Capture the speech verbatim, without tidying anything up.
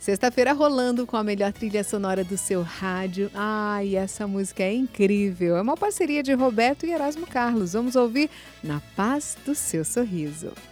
Sexta-feira rolando com a melhor trilha sonora do seu rádio. Ai, essa música é incrível. É uma parceria de Roberto e Erasmo Carlos. Vamos ouvir Na Paz do Seu Sorriso.